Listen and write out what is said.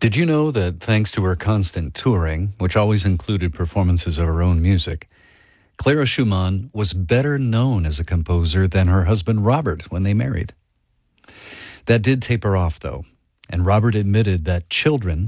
Did you know that thanks to her constant touring, which always included performances of her own music, Clara Schumann was better known as a composer than her husband Robert when they married? That did taper off, though, and Robert admitted that children